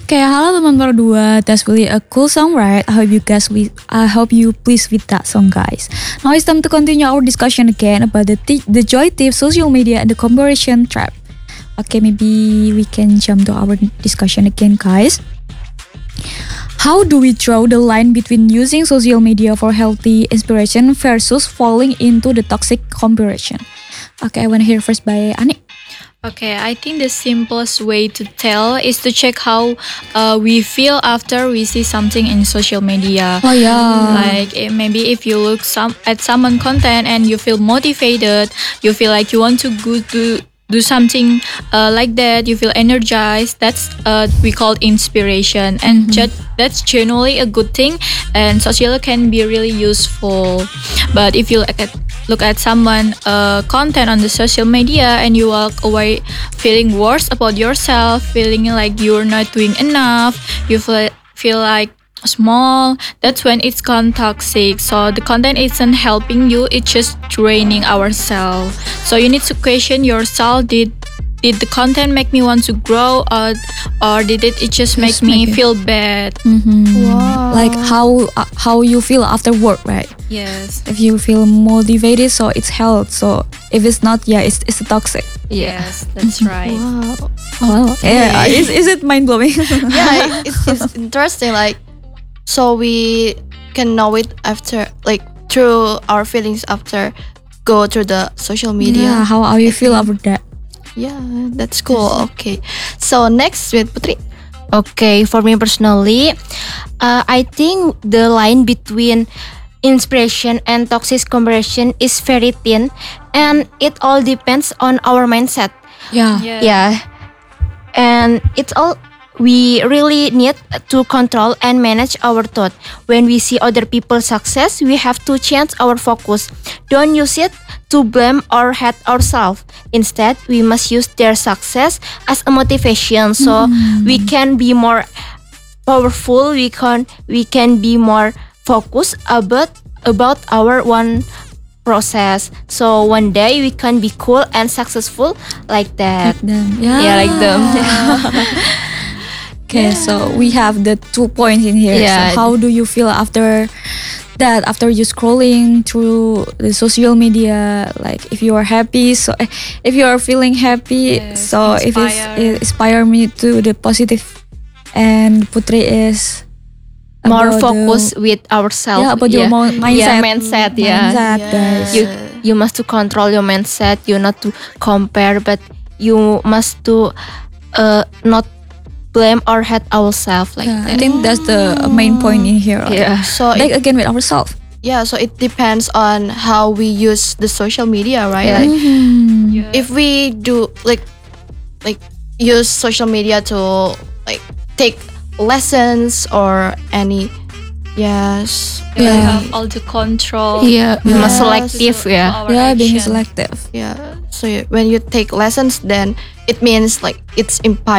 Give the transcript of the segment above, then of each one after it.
Okay, halo teman berdua. That's really a cool song, right? I hope you pleased with that song, guys. Now it's time to continue our discussion again about the joy tips, social media, and the comparison trap. Okay, maybe we can jump to our discussion again, guys. How do we draw the line between using social media for healthy inspiration versus falling into the toxic comparison? Okay, I want to hear first by Ani. Okay, I think the simplest way to tell is to check how we feel after we see something in social media. Oh yeah. Like maybe if you look at someone content and you feel motivated, you feel like you want to go to do something like that, you feel energized. That's we call inspiration, and that's generally a good thing. And social can be really useful. But if you look at someone content on the social media and you walk away feeling worse about yourself, feeling like you're not doing enough, you feel like small, that's when it's gone toxic. So the content isn't helping you, it's just draining ourselves. So you need to question yourself, did the content make me want to grow, or did it just make me feel bad? Wow. Like how you feel after work, right? Yes. If you feel motivated, so it's health. So if it's not, it's toxic. Yes, that's right. Wow. Wow. Yeah. Is it mind blowing? Yeah, it's interesting. Like, so we can know it after, like, through our feelings after go through the social media. Yeah. How you feel after that? Yeah, that's cool. Okay. So next with Putri. Okay, for me personally, I think the line between inspiration and toxic comparison is very thin, and it all depends on our mindset. Yeah. Yeah, and it's all we really need to control and manage our thought. When we see other people's success, we have to change our focus. Don't use it to blame or hate ourselves. Instead, we must use their success as a motivation, so we can be more powerful. We can be more focused about our one process. So one day we can be cool and successful like that. Like them. Yeah, like them. Okay, so we have the 2 points in here. Yeah. So how do you feel after that? After you scrolling through the social media, like if you are happy, so if you are feeling happy, so if it inspire me to the positive, and Putri is More about focus with ourselves. Yeah, about your mindset. Yeah, mindset. Yeah. Mindset, guys. You must to control your mindset. You not to compare, but you must to not blame or hate ourselves like Yeah, I that. think that's the main point in here. Yeah. So Like again with ourselves. so it depends on how we use the social media, right? Yeah. Like, if we do like use social media to like take lessons or any We have all the control. Yeah, we must Yeah. selective. Yeah. Our Being action. selective. So when you take lessons, then it means like it's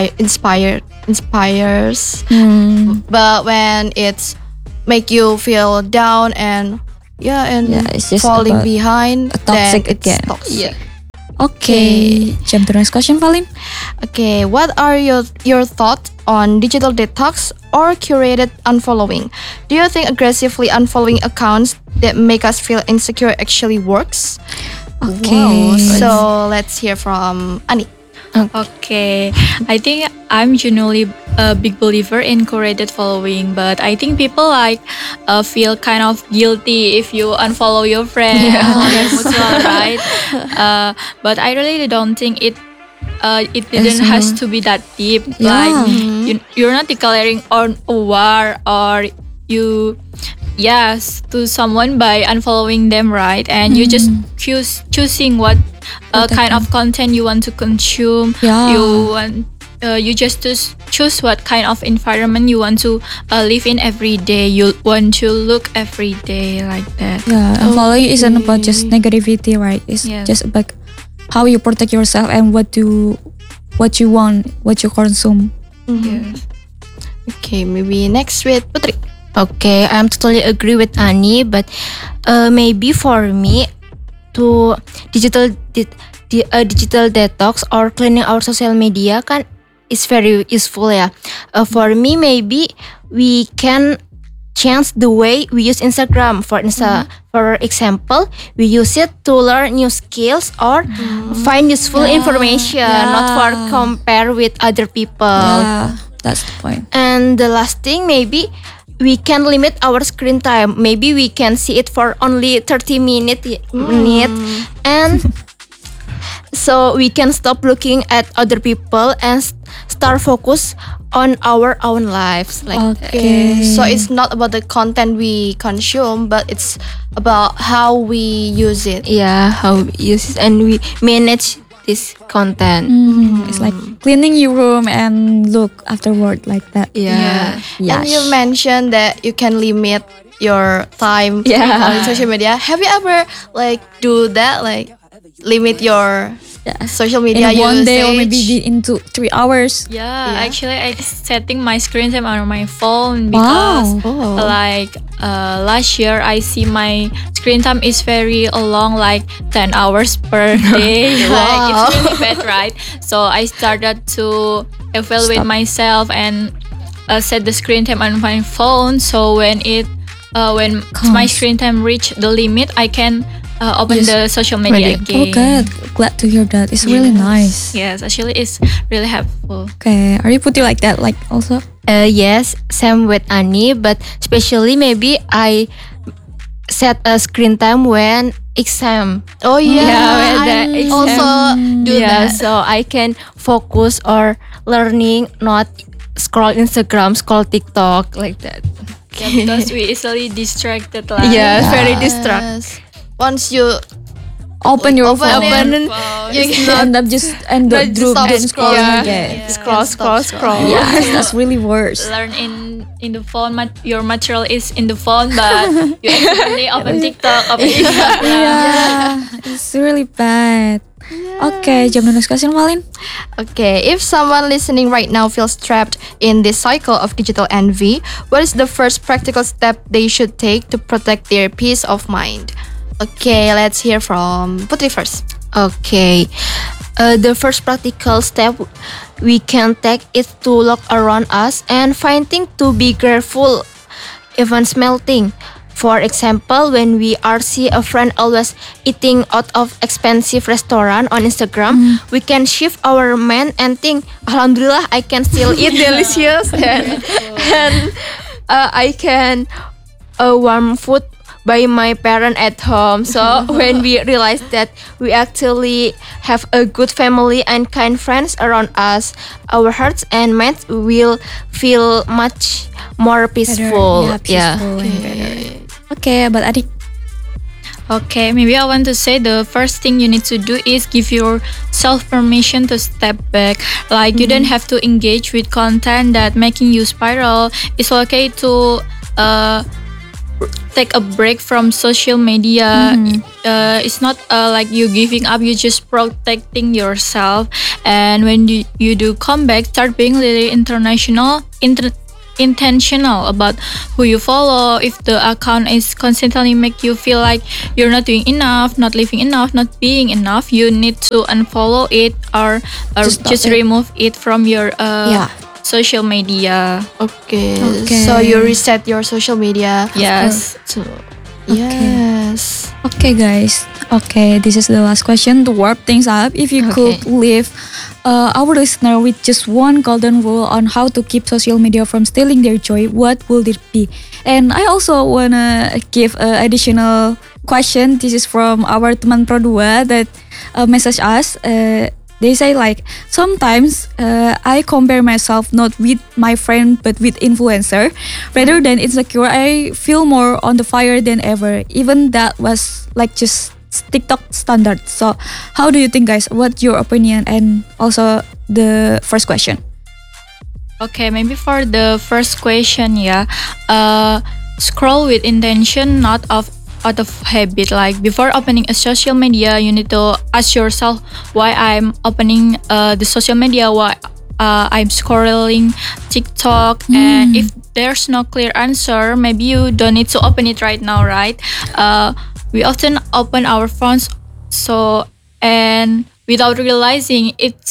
inspires. But when it's make you feel down and it's just falling about behind, toxic then it's again. toxic. Yeah. Okay. Jump to the next question, Valim. Okay, what are your thoughts on digital detox or curated unfollowing? Do you think aggressively unfollowing accounts that make us feel insecure actually works? Okay. So let's hear from Ani. Okay, I think I'm genuinely a big believer in curated following, but I think people feel kind of guilty if you unfollow your friend, unfollow your mutual, right? But I really don't think it didn't has to be that deep. Yeah. Like you're not declaring on a war or you to someone by unfollowing them, right? And you just choosing what kind of content you want to consume. Yeah. You just choose what kind of environment you want to live in every day. You want to look every day like that. Yeah, and following isn't about just negativity, right? It's just about how you protect yourself and what you want, what you consume. Okay, maybe next with Putri. Okay, I'm totally agree with Ani, but maybe for me to digital detox or cleaning our social media kan is very useful. Yeah. For me, maybe we can change the way we use Instagram. For example, we use it to learn new skills or find useful information, not for compare with other people. Yeah, that's the point. And the last thing, maybe we can limit our screen time. Maybe we can see it for only 30 minutes, and so we can stop looking at other people and start focus on our own lives. Like that. Okay. So it's not about the content we consume, but it's about how we use it. Yeah, how we use it and we manage this content. It's like cleaning your room and look afterward like that. Yeah. And you mentioned that you can limit your time on social media. Have you ever like do that, like limit your social media In one usage? day or maybe into 3 hours. Yeah, actually, I setting my screen time on my phone because like last year I see my screen time is very long, like 10 hours per day. Like it's really bad, right? So I started to evaluate myself and set the screen time on my phone. So when my screen time reach the limit, I can open the social media Oh, again. good. Glad to hear that. It's really nice. Yes, actually, it's really helpful. Okay. Are you putting like that, like also? Yes, same with Annie, but especially maybe I set a screen time when exam. Oh yeah, when the I exam. also do that. So I can focus or learning, not scroll Instagram, scroll TikTok like that. Yeah, because we easily distracted. Like, Very distracted. Yes. Once you Open your Open phone. it. You end up just end up stop doom scrolling. scrolling again. Scroll. Yes, that's really worse. learn in the phone. Your material is in the phone, but you accidentally open TikTok, open Instagram. Yeah, it's really bad. Okay, jam dan discussion, Malin. Okay, if someone listening right now feels trapped in this cycle of digital envy, what is the first practical step they should take to protect their peace of mind? Okay, let's hear from Putri first. Okay. The first practical step we can take is to look around us and find things to be grateful, even small thing. For example, when we are see a friend always eating out of expensive restaurant on Instagram, we can shift our mind and think, Alhamdulillah, I can still eat delicious and I can warm food by my parent at home. So when we realize that we actually have a good family and kind friends around us, our hearts and minds will feel much more peaceful. Yeah, peaceful and better. Okay, but Adik. Okay, maybe I want to say the first thing you need to do is give yourself permission to step back. Like you don't have to engage with content that making you spiral. It's okay to take a break from social media. It's not like you giving up, you just protecting yourself. And when you do come back, start being really intentional about who you follow. If the account is constantly make you feel like you're not doing enough, not living enough, not being enough, you need to unfollow it or just remove it from your social media. Okay. So you reset your social media. Yes. Yes. Okay, guys. Okay, this is the last question to warp things up. If you could leave our listener with just one golden rule on how to keep social media from stealing their joy, what would it be? And I also wanna give an additional question. This is from our teman Pro 2 that message us. They say like, sometimes I compare myself not with my friend but with influencer. Rather than insecure, I feel more on the fire than ever. Even that was like just TikTok standard. So how do you think, guys? What's your opinion? And also the first question. Okay, maybe for the first question, scroll with intention, not out of habit. Like before opening a social media, you need to ask yourself why I'm opening the social media, why I'm scrolling TikTok, and if there's no clear answer, maybe you don't need to open it right now, right? We often open our phones and without realizing it's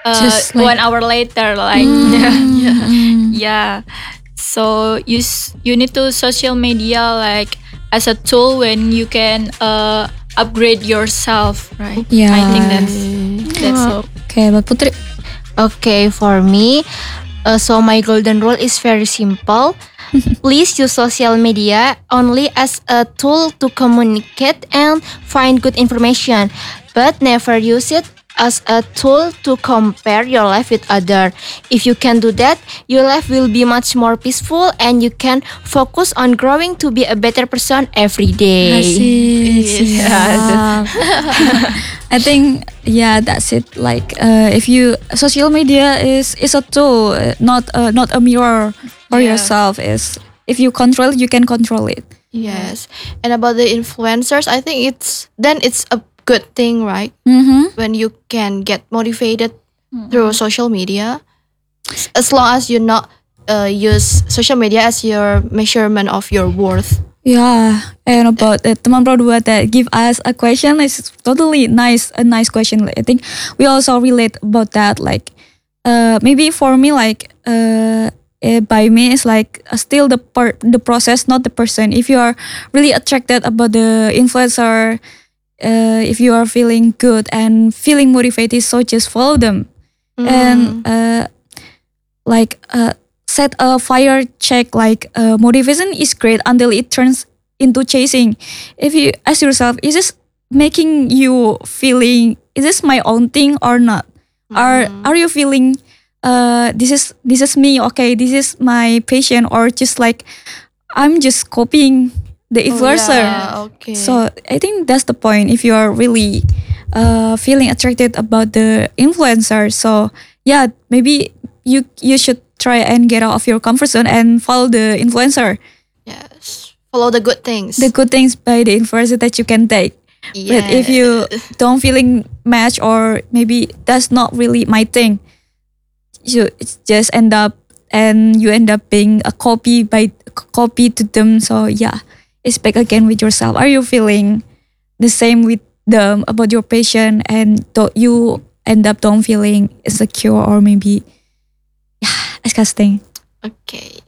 Just like- 1 hour later, like yeah. So you need to social media like as a tool when you can upgrade yourself, right? Yeah. I think that's it. Okay, but Putri. Okay, for me, so my golden rule is very simple. Please use social media only as a tool to communicate and find good information, but never use it as a tool to compare your life with other. If you can do that, your life will be much more peaceful and you can focus on growing to be a better person every day. Yeah. I think that's it. Like if you social media is a tool, not a mirror for Yeah. yourself. Is if you control it, you can control it. Yes. And about the influencers, I think it's a good thing, right? Mm-hmm. When you can get motivated through social media, as long as you not use social media as your measurement of your worth. Yeah, and about the teman pro dua that give us a question is totally nice, a nice question. I think we also relate about that. Like, maybe for me, like, by me is like still the process, not the person. If you are really attracted about the influencer, if you are feeling good and feeling motivated, so just follow them and set a fire check. Like motivation is great until it turns into chasing. If you ask yourself, is this making you feeling, is this my own thing or not? Are you feeling this is me, okay, this is my passion, or just like I'm just copying the influencer? Okay. So I think that's the point. If you are really feeling attracted about the influencer, so yeah, maybe you should try and get out of your comfort zone and follow the influencer. Yes. Follow the good things. The good things by the influencer that you can take. But if you don't feeling match, or maybe that's not really my thing, you just end up being a copy to them. So yeah, it's back again with yourself. Are you feeling the same with them about your passion, and you end up don't feeling insecure or maybe disgusting? Okay.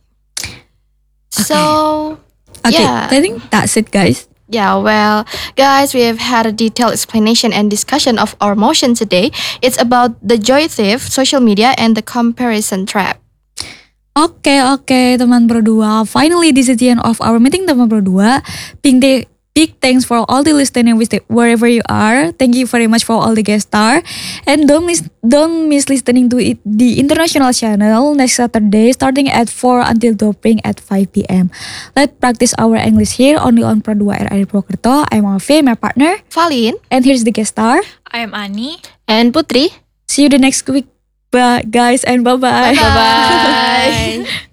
So Okay, yeah. I think that's it, guys. Yeah, well, guys, we have had a detailed explanation and discussion of our motion today. It's about the joy thief, social media, and the comparison trap. Okay, teman berdua. Finally, this is the end of our meeting, teman berdua. Big thanks for all the listening wherever you are. Thank you very much for all the guest star. And don't miss listening to the international channel next Saturday starting at 4 until dropping at 5 p.m. Let's practice our English here only on Pro 2 RRI Purwokerto. I'm Afi, my partner. Falin. And here's the guest star. I am Ani. And Putri. See you the next week, guys, and bye-bye. Bye.